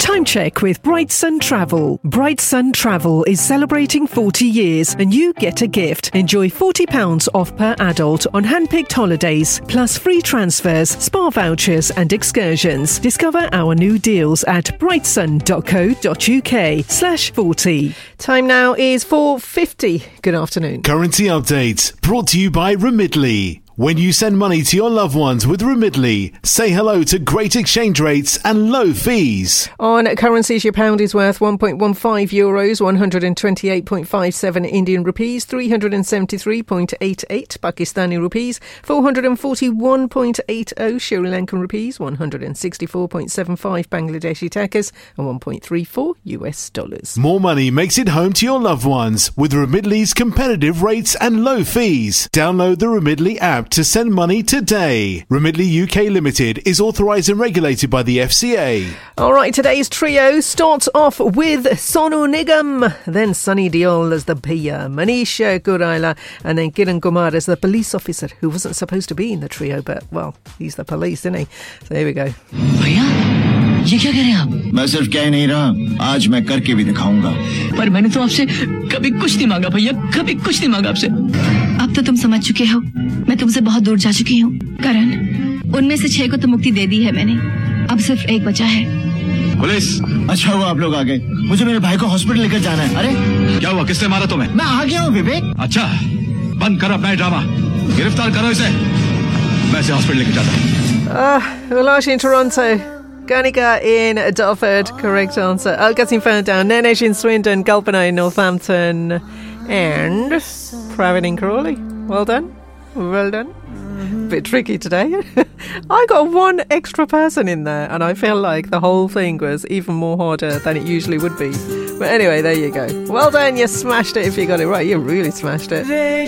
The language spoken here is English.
Time check with Bright Sun Travel. Bright Sun Travel is celebrating 40 years and you get a gift. Enjoy £40 off per adult on hand-picked holidays, plus free transfers, spa vouchers and excursions. Discover our new deals at brightsun.co.uk/40. Time now is 4:50. Good afternoon. Currency update brought to you by Remitly. When you send money to your loved ones with Remitly, say hello to great exchange rates and low fees. On currencies, your pound is worth €1.15, 128.57 Indian rupees, 373.88 Pakistani rupees, 441.80 Sri Lankan rupees, 164.75 Bangladeshi takas, and 1.34 US dollars. More money makes it home to your loved ones with Remitly's competitive rates and low fees. Download the Remitly app to send money today. Remitly UK Limited is authorised and regulated by the FCA. All right, today's trio starts off with Sonu Nigam, then Sunny Deol as the Bhaiya, Manish Guraila, and then Kiran Kumar as the police officer, who wasn't supposed to be in the trio, but, well, he's the police, isn't he? So here we go. Bhaiya? ये क्या कह रहे हैं आप? मैं सिर्फ कह नहीं रहा, आज मैं करके भी दिखाऊंगा। पर मैंने तो आपसे कभी कुछ नहीं मांगा भैया, कभी कुछ नहीं मांगा आपसे। अब तो तुम समझ चुके हो, मैं तुमसे बहुत दूर जा चुकी हूँ। करण, उनमें से 6 को तो मुक्ति दे दी है मैंने, अब सिर्फ 1 बचा है। पुलिस, अच्छा हुआ आप लोग आ गए। मुझे मेरे भाई को हॉस्पिटल लेकर जाना है। अरे क्या हुआ, किसने मारा तुम्हें? मैं आ गया हूँ विवेक। अच्छा, बंद करो अपना ड्रामा, गिरफ्तार करो इसे, मैं इसे हॉस्पिटल लेकर जाता हूँ। Ulash in Toronto, Ganika in Dartford, correct answer. Algatin Ferndown, Nenesh in Swindon, Galpano in Northampton, and Pravin in Crawley. Well done. Well done. Bit tricky today. I got one extra person in there, and I feel like the whole thing was even more harder than it usually would be. But anyway, there you go. Well done, you smashed it if you got it right. You really smashed it.